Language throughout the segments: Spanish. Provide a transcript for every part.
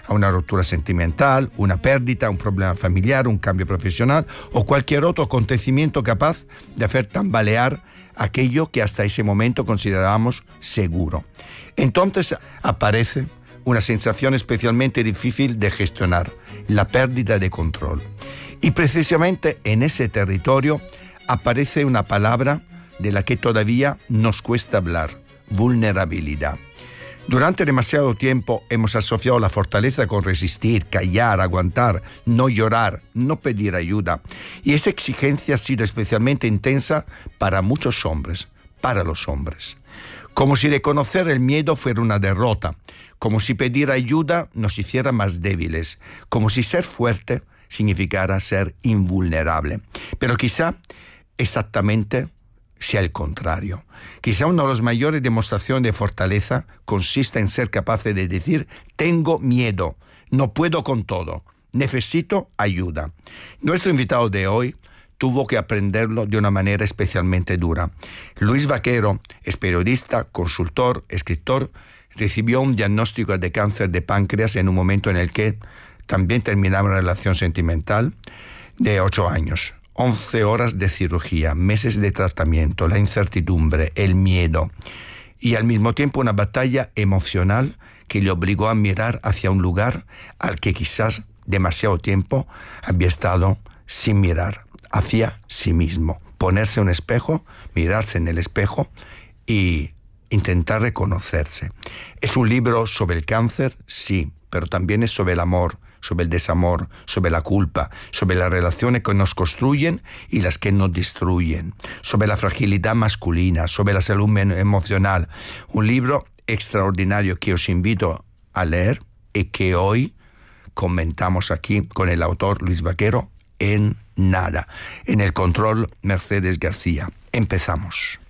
a una ruptura sentimental, una pérdida, un problema familiar, un cambio profesional o cualquier otro acontecimiento capaz de hacer tambalear aquello que hasta ese momento considerábamos seguro. Entonces aparece una sensación especialmente difícil de gestionar, la pérdida de control. Y precisamente en ese territorio aparece una palabra de la que todavía nos cuesta hablar: vulnerabilidad. Durante demasiado tiempo hemos asociado la fortaleza con resistir, callar, aguantar, no llorar, no pedir ayuda. Y esa exigencia ha sido especialmente intensa para muchos hombres, para los hombres. Como si reconocer el miedo fuera una derrota, como si pedir ayuda nos hiciera más débiles, como si ser fuerte significara ser invulnerable. Pero quizá exactamente sea el contrario. Quizá una de las mayores demostraciones de fortaleza consiste en ser capaces de decir: tengo miedo, no puedo con todo, necesito ayuda. Nuestro invitado de hoy tuvo que aprenderlo de una manera especialmente dura. Luis Vaquero es periodista, consultor, escritor. Recibió un diagnóstico de cáncer de páncreas en un momento en el que también terminaba una relación sentimental de 8 años. 11 horas de cirugía, meses de tratamiento, la incertidumbre, el miedo y al mismo tiempo una batalla emocional que le obligó a mirar hacia un lugar al que quizás demasiado tiempo había estado sin mirar, hacia sí mismo. Ponerse un espejo, mirarse en el espejo y intentar reconocerse. ¿Es un libro sobre el cáncer? Sí, pero también es sobre el amor, sobre el desamor, sobre la culpa, sobre las relaciones que nos construyen y las que nos destruyen, sobre la fragilidad masculina, sobre la salud emocional. Un libro extraordinario que os invito a leer y que hoy comentamos aquí con el autor Luis Vaquero en nada. En el control, Mercedes García. Empezamos.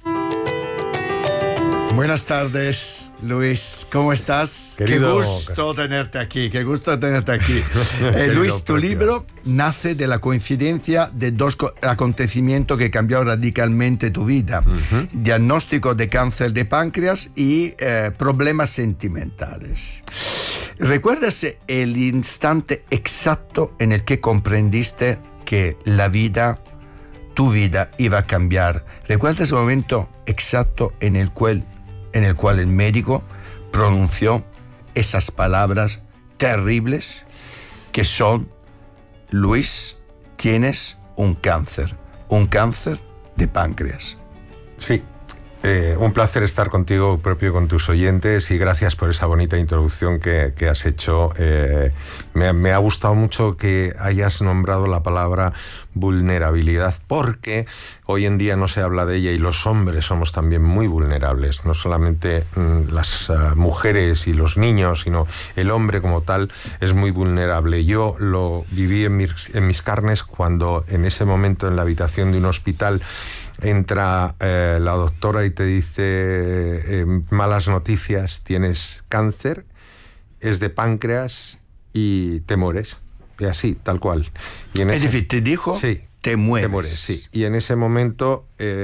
Buenas tardes, Luis. ¿Cómo estás? Querido, qué gusto tenerte aquí. Luis, tu libro nace de la coincidencia de dos acontecimientos que cambiaron radicalmente tu vida. Diagnóstico de cáncer de páncreas y problemas sentimentales. ¿Recuerdas el instante exacto en el que comprendiste que tu vida iba a cambiar? ¿Recuerdas el momento exacto en el cual el médico pronunció esas palabras terribles que son: Luis, tienes un cáncer de páncreas? Sí, un placer estar contigo, propio, con tus oyentes, y gracias por esa bonita introducción que has hecho. Me ha gustado mucho que hayas nombrado la palabra vulnerabilidad, porque hoy en día no se habla de ella y los hombres somos también muy vulnerables, no solamente las mujeres y los niños, sino el hombre como tal es muy vulnerable. Yo lo viví en mis carnes cuando en ese momento en la habitación de un hospital entra la doctora y te dice: malas noticias, tienes cáncer, es de páncreas y te mueres. Y así, tal cual. Y es decir, te dijo: sí, te mueres. Te mueres, sí. Y en ese momento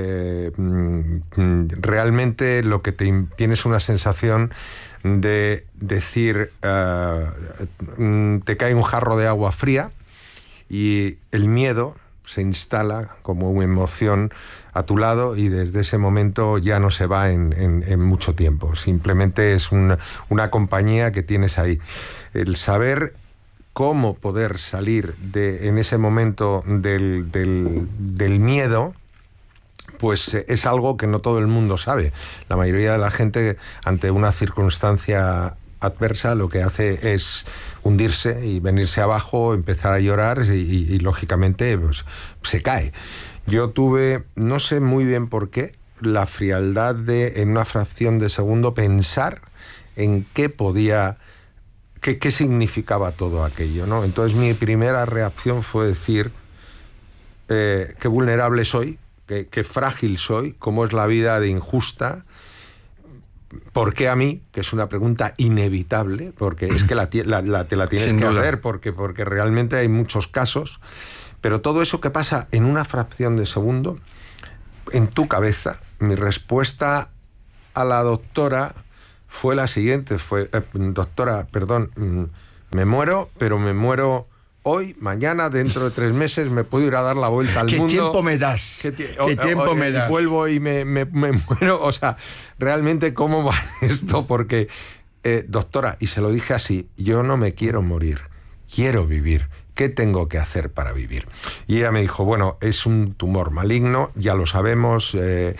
realmente lo que tienes una sensación de decir, te cae un jarro de agua fría y el miedo se instala como una emoción a tu lado y desde ese momento ya no se va en mucho tiempo. Simplemente es una compañía que tienes ahí. El saber cómo poder salir en ese momento del miedo, pues es algo que no todo el mundo sabe. La mayoría de la gente, ante una circunstancia adversa, lo que hace es hundirse y venirse abajo, empezar a llorar y lógicamente pues, se cae. Yo tuve, no sé muy bien por qué, la frialdad de, en una fracción de segundo, pensar en qué significaba todo aquello, ¿no? Entonces mi primera reacción fue decir qué vulnerable soy, qué frágil soy, cómo es la vida de injusta. ¿Por qué a mí? Que es una pregunta inevitable, porque es que te la tienes que hacer, porque realmente hay muchos casos. Pero todo eso que pasa en una fracción de segundo, en tu cabeza, mi respuesta a la doctora fue la siguiente: doctora, perdón, Me muero, pero me muero hoy, mañana, dentro de 3 meses, me puedo ir a dar la vuelta al mundo. ¿Qué tiempo me das? ¿Qué tiempo me das? Vuelvo y me muero. O sea, realmente, ¿cómo va esto? Porque, doctora, y se lo dije así, yo no me quiero morir, quiero vivir. ¿Qué tengo que hacer para vivir? Y ella me dijo, bueno, es un tumor maligno, ya lo sabemos,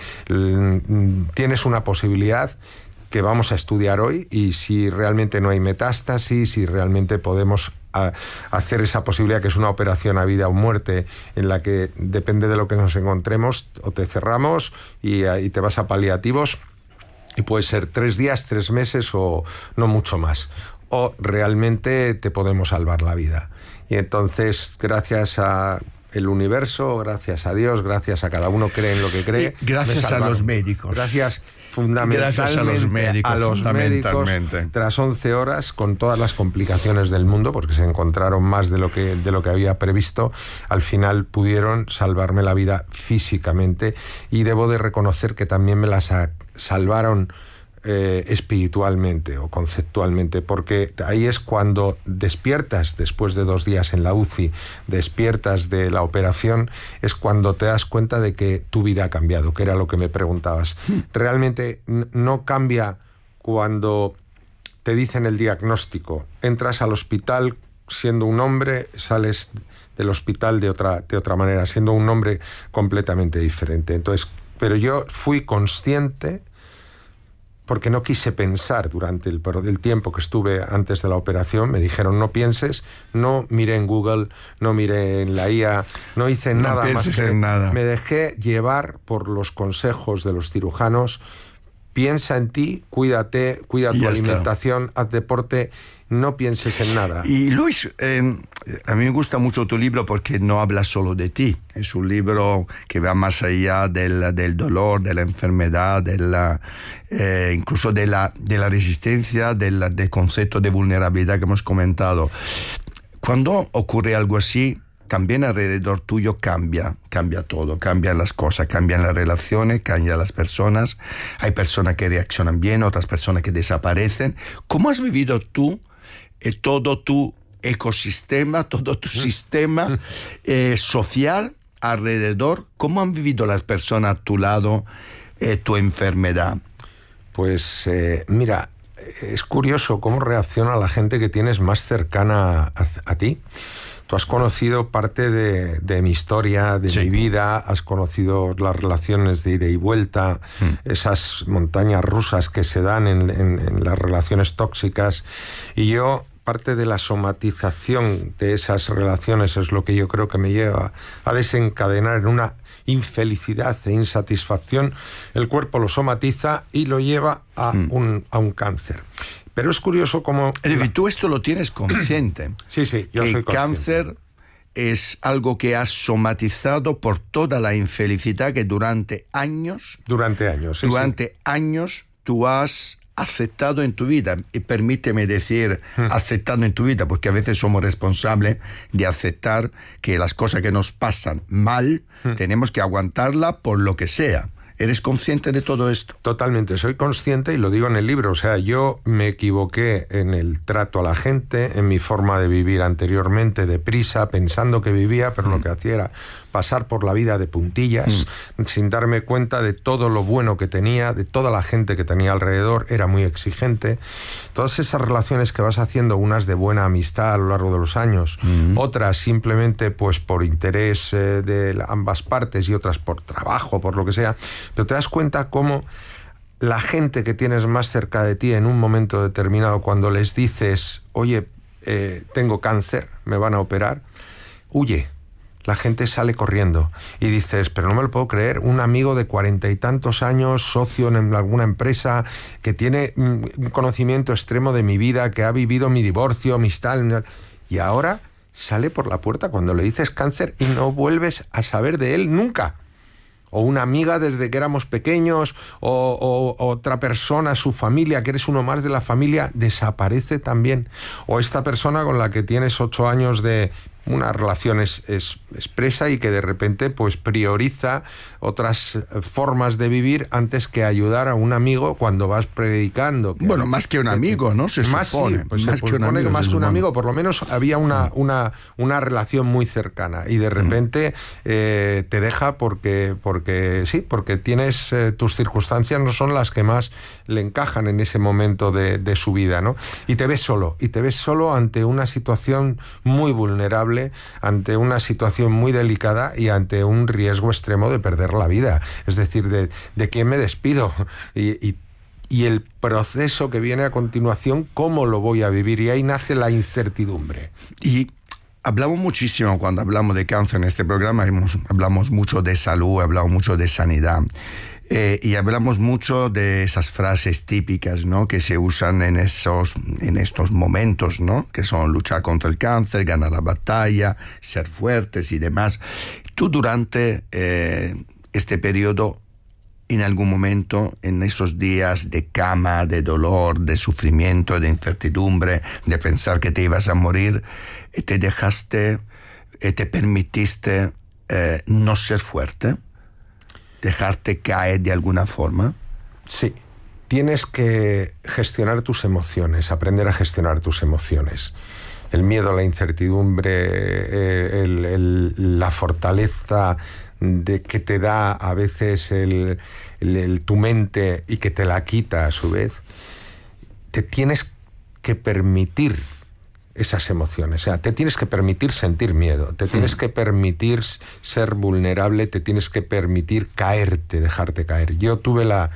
tienes una posibilidad que vamos a estudiar hoy, y si realmente no hay metástasis, si realmente podemos hacer esa posibilidad, que es una operación a vida o muerte, en la que depende de lo que nos encontremos, o te cerramos y te vas a paliativos, y puede ser 3 días, 3 meses o no mucho más, o realmente te podemos salvar la vida. Y entonces, gracias a el universo, gracias a Dios, gracias a cada uno cree en lo que cree. Gracias a los médicos. Gracias fundamentalmente gracias a los médicos, tras 11 horas, con todas las complicaciones del mundo, porque se encontraron más de lo que había previsto, al final pudieron salvarme la vida físicamente, y debo de reconocer que también me la salvaron espiritualmente o conceptualmente, porque ahí es cuando despiertas después de 2 días en la UCI, despiertas de la operación, es cuando te das cuenta de que tu vida ha cambiado, que era lo que me preguntabas. Realmente no cambia cuando te dicen el diagnóstico, entras al hospital siendo un hombre, sales del hospital de otra manera, siendo un hombre completamente diferente. Entonces, pero yo fui consciente, porque no quise pensar durante el tiempo que estuve antes de la operación. Me dijeron, no pienses, no miré en Google, no miré en la IA, no hice nada más que nada. Me dejé llevar por los consejos de los cirujanos. Piensa en ti, cuídate, cuida tu alimentación, haz deporte, no pienses en nada. Y Luis, a mí me gusta mucho tu libro porque no habla solo de ti. Es un libro que va más allá del dolor, de la enfermedad, incluso de la resistencia, del concepto de vulnerabilidad que hemos comentado. Cuando ocurre algo así, también alrededor tuyo cambia todo, cambian las cosas, cambian las relaciones, cambian las personas. Hay personas que reaccionan bien, otras personas que desaparecen. ¿Cómo has vivido tú todo tu ecosistema, todo tu sistema social alrededor? ¿Cómo han vivido las personas a tu lado tu enfermedad? Pues mira, es curioso cómo reacciona la gente que tienes más cercana a ti. Tú has conocido parte de mi historia, de mi vida, has conocido las relaciones de ida y vuelta, esas montañas rusas que se dan en las relaciones tóxicas, y yo, parte de la somatización de esas relaciones es lo que yo creo que me lleva a desencadenar en una infelicidad e insatisfacción. El cuerpo lo somatiza y lo lleva a un cáncer. Pero es curioso cómo... Es decir, tú esto lo tienes consciente. Sí, yo soy consciente. El cáncer es algo que has somatizado por toda la infelicidad que durante años tú has aceptado en tu vida. Y permíteme decir aceptado en tu vida, porque a veces somos responsables de aceptar que las cosas que nos pasan mal, tenemos que aguantarla por lo que sea. ¿Eres consciente de todo esto? Totalmente, soy consciente, y lo digo en el libro. O sea, yo me equivoqué en el trato a la gente, en mi forma de vivir anteriormente, deprisa, pensando que vivía, pero lo que hacía era pasar por la vida de puntillas, sin darme cuenta de todo lo bueno que tenía, de toda la gente que tenía alrededor. Era muy exigente. Todas esas relaciones que vas haciendo, unas de buena amistad a lo largo de los años, otras simplemente pues por interés de ambas partes, y otras por trabajo, por lo que sea. Pero te das cuenta cómo la gente que tienes más cerca de ti en un momento determinado, cuando les dices, oye, tengo cáncer, me van a operar, huye. La gente sale corriendo y dices, pero no me lo puedo creer, un amigo de 40 y tantos años, socio en alguna empresa, que tiene un conocimiento extremo de mi vida, que ha vivido mi divorcio, mis tal, y ahora sale por la puerta cuando le dices cáncer y no vuelves a saber de él nunca. O una amiga desde que éramos pequeños, o otra persona, su familia, que eres uno más de la familia, desaparece también. O esta persona con la que tienes 8 años de una relación expresa y que de repente pues prioriza otras formas de vivir antes que ayudar a un amigo cuando vas predicando. Bueno, más que un amigo, ¿no? Se más supone. Sí, pues se supone que más que un amigo, por lo menos había una relación muy cercana y de repente te deja porque tienes tus circunstancias no son las que más le encajan en ese momento de su vida, ¿no? Y te ves solo ante una situación muy vulnerable, ante una situación muy delicada y ante un riesgo extremo de perder la vida. Es decir, ¿de quién me despido? Y el proceso que viene a continuación, ¿cómo lo voy a vivir? Y ahí nace la incertidumbre. Y hablamos muchísimo, cuando hablamos de cáncer en este programa, hablamos mucho de salud, hablamos mucho de sanidad. Y hablamos mucho de esas frases típicas, ¿no?, que se usan en estos momentos, ¿no?, que son luchar contra el cáncer, ganar la batalla, ser fuertes y demás. Tú durante este periodo, en algún momento, en esos días de cama, de dolor, de sufrimiento, de incertidumbre, de pensar que te ibas a morir, te dejaste, te permitiste no ser fuerte, dejarte caer de alguna forma. Sí, tienes que gestionar tus emociones, aprender a gestionar tus emociones. El miedo, la incertidumbre, la fortaleza de que te da a veces tu mente y que te la quita a su vez. Te tienes que permitir esas emociones, o sea, te tienes que permitir sentir miedo, te tienes que permitir ser vulnerable, te tienes que permitir caerte, dejarte caer. Yo tuve la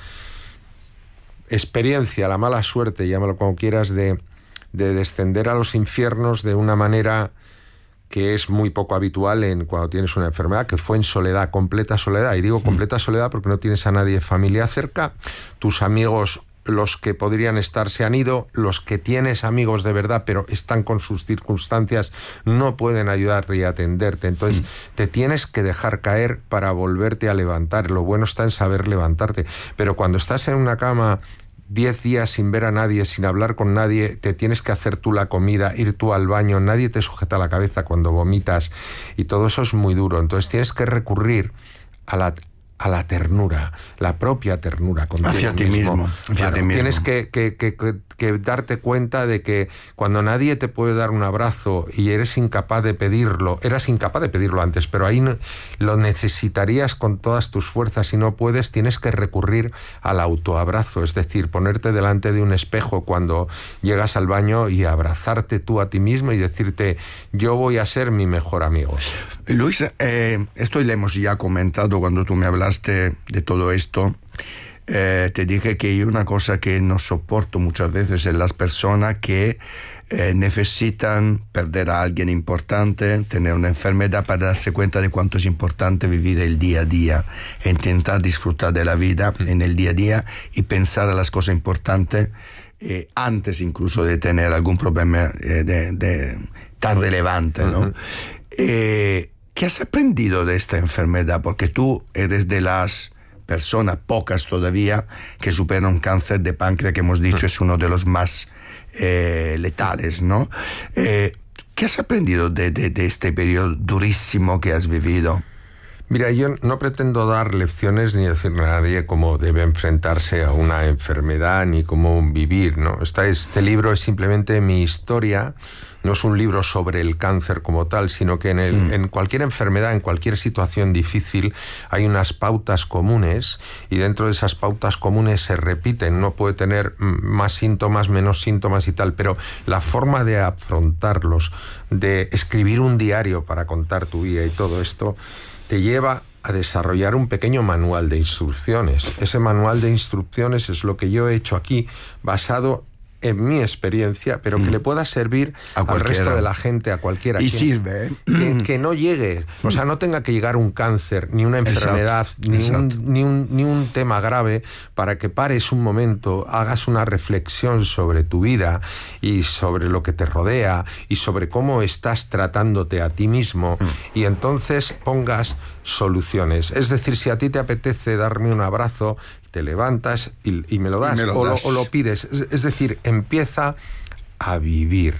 experiencia, la mala suerte, llámalo como quieras, de descender a los infiernos de una manera que es muy poco habitual cuando tienes una enfermedad, que fue en soledad, completa soledad. Y digo completa soledad porque no tienes a nadie, familia cerca, tus amigos, los que podrían estar, se han ido, los que tienes amigos de verdad, pero están con sus circunstancias, no pueden ayudarte y atenderte. Entonces, te tienes que dejar caer para volverte a levantar. Lo bueno está en saber levantarte. Pero cuando estás en una cama 10 días sin ver a nadie, sin hablar con nadie, te tienes que hacer tú la comida, ir tú al baño, nadie te sujeta la cabeza cuando vomitas, y todo eso es muy duro. Entonces tienes que recurrir a la ternura, la propia ternura contigo hacia ti mismo. Claro, tienes que darte cuenta de que cuando nadie te puede dar un abrazo y eras incapaz de pedirlo antes, pero ahí lo necesitarías con todas tus fuerzas y no puedes, tienes que recurrir al autoabrazo, es decir, ponerte delante de un espejo cuando llegas al baño y abrazarte tú a ti mismo y decirte, yo voy a ser mi mejor amigo. Luis, esto lo hemos ya comentado cuando tú me hablaste de todo esto. Te dije que hay una cosa que no soporto muchas veces en las personas que necesitan perder a alguien importante, tener una enfermedad para darse cuenta de cuánto es importante vivir el día a día, intentar disfrutar de la vida en el día a día y pensar a las cosas importantes antes incluso de tener algún problema tan relevante, ¿no? ¿Qué has aprendido de esta enfermedad? Porque tú eres de las personas, pocas todavía, que superan un cáncer de páncreas, que hemos dicho es uno de los más letales, ¿no? ¿Qué has aprendido de este periodo durísimo que has vivido? Mira, yo no pretendo dar lecciones ni decirle a nadie cómo debe enfrentarse a una enfermedad ni cómo vivir, ¿no? Este libro es simplemente mi historia. No es un libro sobre el cáncer como tal, sino que en cualquier enfermedad, en cualquier situación difícil, hay unas pautas comunes y dentro de esas pautas comunes se repiten. Uno puede tener más síntomas, menos síntomas y tal, pero la forma de afrontarlos, de escribir un diario para contar tu vida y todo esto, te lleva a desarrollar un pequeño manual de instrucciones. Ese manual de instrucciones es lo que yo he hecho aquí, basado en mi experiencia, pero que le pueda servir al resto de la gente, a cualquiera. Y sirve, ¿eh? Que no llegue, o sea, no tenga que llegar un cáncer, ni una enfermedad, ni un tema grave, para que pares un momento, hagas una reflexión sobre tu vida y sobre lo que te rodea y sobre cómo estás tratándote a ti mismo y entonces pongas soluciones. Es decir, si a ti te apetece darme un abrazo, te levantas y me lo das, o lo pides. Es decir, empieza a vivir.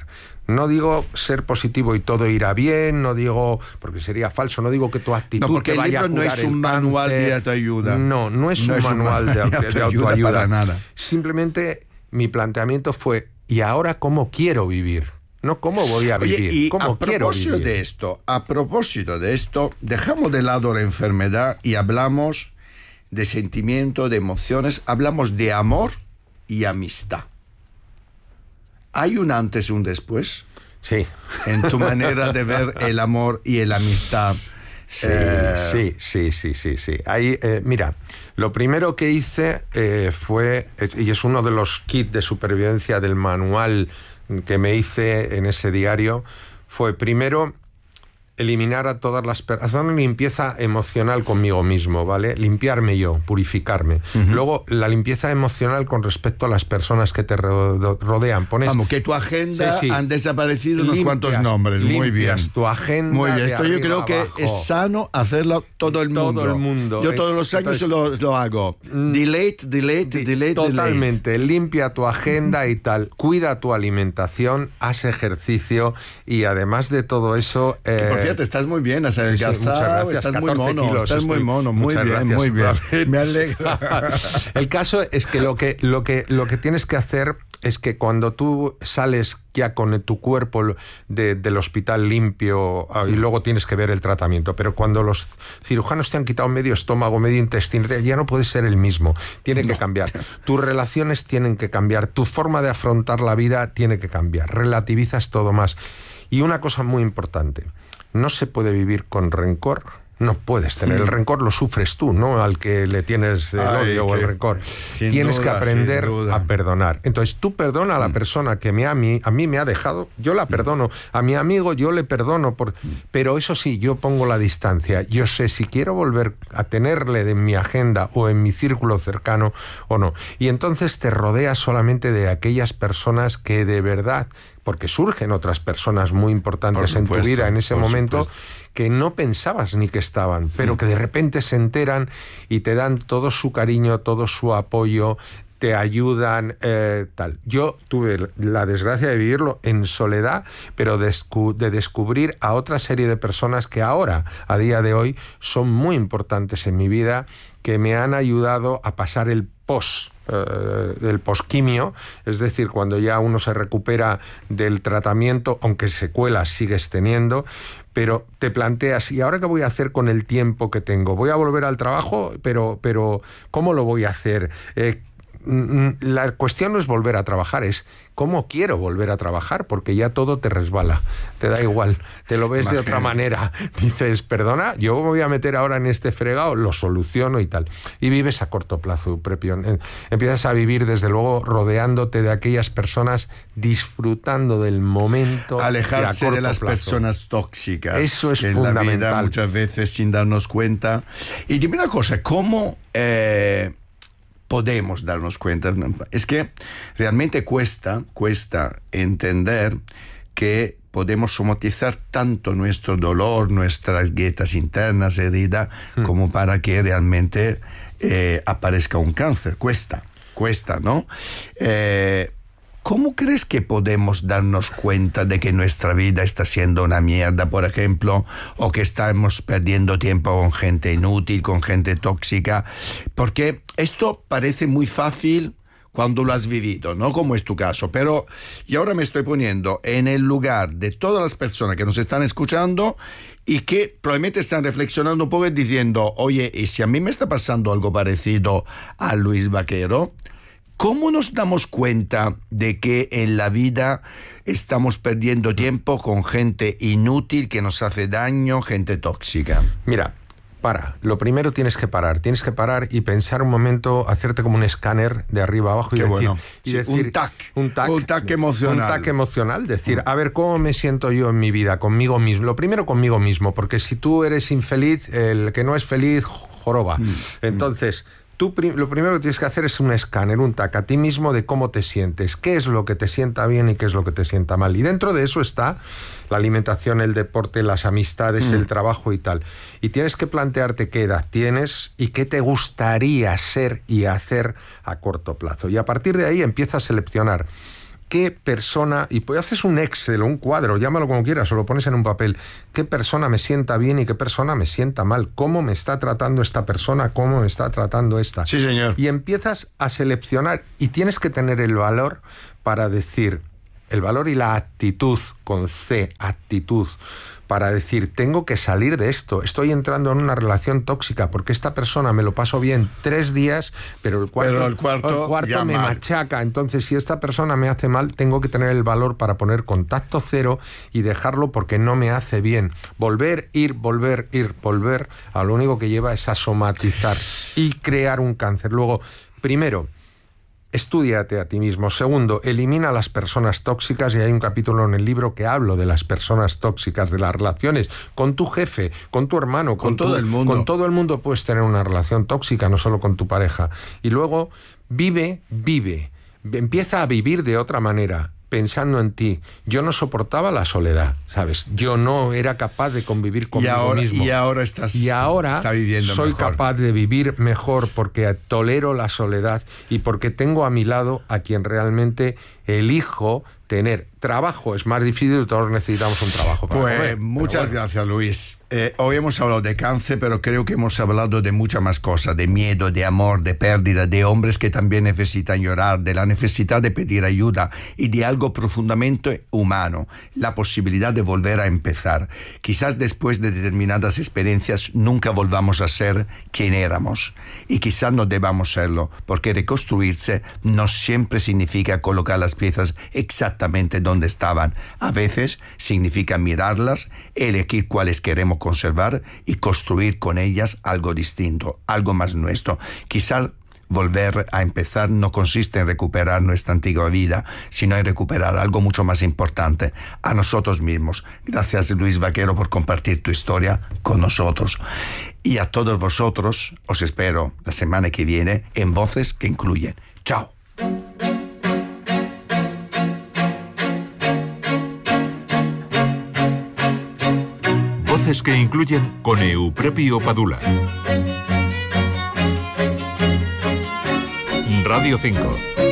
No digo ser positivo y todo irá bien, no digo, porque sería falso, no digo que tu actitud te vaya a curar el libro no es un manual de autoayuda. No es un manual de autoayuda para nada. Simplemente mi planteamiento fue, ¿y ahora cómo quiero vivir? No cómo voy a vivir, Oye, y cómo quiero vivir. A propósito de esto, dejamos de lado la enfermedad y hablamos de sentimientos, de emociones, hablamos de amor y amistad. ¿Hay un antes y un después? Sí. En tu manera de ver el amor y la amistad. Sí. Ahí, mira, lo primero que hice fue, y es uno de los kits de supervivencia del manual que me hice en ese diario, fue primero eliminar a todas las personas, hacer una limpieza emocional conmigo mismo, ¿vale? Limpiarme yo, purificarme. Luego, la limpieza emocional con respecto a las personas que te rodean. Vamos, que tu agenda han desaparecido unos cuantos nombres. Muy bien. Tu agenda. Muy bien. Esto yo creo que es sano hacerlo todo el mundo. Todo el mundo. Yo todos los años lo hago. Delete. Totalmente. Limpia tu agenda y tal. Cuida tu alimentación, haz ejercicio y además de todo eso... Fíjate, estás muy bien, has adelgazado, sí, muchas gracias, estás muy mono, kilos, estás muy mono, muy bien, gracias, muy bien. Me alegro. El caso es que lo que tienes que hacer es que cuando tú sales ya con tu cuerpo del hospital limpio y luego tienes que ver el tratamiento, pero cuando los cirujanos te han quitado medio estómago, medio intestino, ya no puedes ser el mismo, tiene que cambiar. Tus relaciones tienen que cambiar, tu forma de afrontar la vida tiene que cambiar, relativizas todo más. Y una cosa muy importante, no se puede vivir con rencor. No puedes tener el rencor, lo sufres tú, ¿no? Al que le tienes el odio o el rencor. Tienes que aprender a perdonar. Entonces, tú perdona a la persona que a mí me ha dejado, yo la perdono. A mi amigo yo le perdono, pero eso sí, yo pongo la distancia. Yo sé si quiero volver a tenerle en mi agenda o en mi círculo cercano o no. Y entonces te rodeas solamente de aquellas personas que de verdad, porque surgen otras personas muy importantes en tu vida en ese momento, que no pensabas ni que estaban, pero que de repente se enteran y te dan todo su cariño, todo su apoyo, te ayudan, tal. Yo tuve la desgracia de vivirlo en soledad, pero de descubrir a otra serie de personas que ahora, a día de hoy, son muy importantes en mi vida, que me han ayudado a pasar el del posquimio, es decir, cuando ya uno se recupera del tratamiento, aunque secuelas sigues teniendo, pero te planteas, ¿y ahora qué voy a hacer con el tiempo que tengo? ¿Voy a volver al trabajo? Pero ¿cómo lo voy a hacer? La cuestión no es volver a trabajar, es cómo quiero volver a trabajar, porque ya todo te resbala, te da igual, te lo ves de otra manera. Dices, perdona, yo me voy a meter ahora en este fregado, lo soluciono y tal. Y vives a corto plazo, empiezas a vivir desde luego rodeándote de aquellas personas, disfrutando del momento. Alejarse de las personas tóxicas. Eso es que fundamental. En la vida muchas veces sin darnos cuenta. Y dime una cosa, ¿cómo podemos darnos cuenta? Es que realmente cuesta entender que podemos somatizar tanto nuestro dolor, nuestras grietas internas, heridas, como para que realmente aparezca un cáncer. Cuesta, ¿no? ¿Cómo crees que podemos darnos cuenta de que nuestra vida está siendo una mierda, por ejemplo, o que estamos perdiendo tiempo con gente inútil, con gente tóxica? Porque esto parece muy fácil cuando lo has vivido, ¿no? Como es tu caso. Pero yo ahora me estoy poniendo en el lugar de todas las personas que nos están escuchando y que probablemente están reflexionando un poco y diciendo, oye, ¿y si a mí me está pasando algo parecido a Luis Vaquero? ¿Cómo nos damos cuenta de que en la vida estamos perdiendo tiempo con gente inútil que nos hace daño, gente tóxica? Mira, lo primero tienes que parar y pensar un momento, hacerte como un escáner de arriba abajo y decir, un TAC emocional. Un TAC emocional, decir, a ver, ¿cómo me siento yo en mi vida, conmigo mismo? Lo primero conmigo mismo, porque si tú eres infeliz, el que no es feliz, joroba. Entonces, lo primero que tienes que hacer es un escáner, un TAC a ti mismo de cómo te sientes, qué es lo que te sienta bien y qué es lo que te sienta mal. Y dentro de eso está la alimentación, el deporte, las amistades, el trabajo y tal. Y tienes que plantearte qué edad tienes y qué te gustaría ser y hacer a corto plazo. Y a partir de ahí empieza a seleccionar qué persona, y pues haces un Excel o un cuadro, llámalo como quieras, o lo pones en un papel, qué persona me sienta bien y qué persona me sienta mal, cómo me está tratando esta persona, cómo me está tratando esta. Sí, señor. Y empiezas a seleccionar, y tienes que tener el valor para decir, el valor y la actitud, con C, actitud, para decir, tengo que salir de esto, estoy entrando en una relación tóxica, porque esta persona me lo paso bien 3 días, pero el cuarto me machaca. Entonces, si esta persona me hace mal, tengo que tener el valor para poner contacto cero y dejarlo porque no me hace bien. Volver, ir, a lo único que lleva es a somatizar y crear un cáncer. Luego, primero, estúdiate a ti mismo. Segundo, elimina a las personas tóxicas, y hay un capítulo en el libro que hablo de las personas tóxicas, de las relaciones con tu jefe, con tu hermano, con todo el mundo. Con todo el mundo puedes tener una relación tóxica, no solo con tu pareja. Y luego, vive. Empieza a vivir de otra manera, pensando en ti. Yo no soportaba la soledad, ¿sabes? Yo no era capaz de convivir conmigo mismo. Y ahora está viviendo soy mejor. capaz de vivir mejor porque tolero la soledad y porque tengo a mi lado a quien realmente elijo tener. Trabajo es más difícil, todos necesitamos un trabajo para comer. Muchas gracias, Luis. Hoy hemos hablado de cáncer, pero creo que hemos hablado de muchas más cosas, de miedo, de amor, de pérdida, de hombres que también necesitan llorar, de la necesidad de pedir ayuda y de algo profundamente humano, la posibilidad de volver a empezar. Quizás después de determinadas experiencias nunca volvamos a ser quien éramos, y quizás no debamos serlo, porque reconstruirse no siempre significa colocar las piezas exactamente donde estaban. A veces significa mirarlas, elegir cuáles queremos conservar y construir con ellas algo distinto, algo más nuestro. Quizás volver a empezar no consiste en recuperar nuestra antigua vida, sino en recuperar algo mucho más importante, a nosotros mismos. Gracias, Luis Vaquero, por compartir tu historia con nosotros. Y a todos vosotros os espero la semana que viene en Voces que Incluyen. Chao. Voces que Incluyen con Euprepio Padula. Radio 5.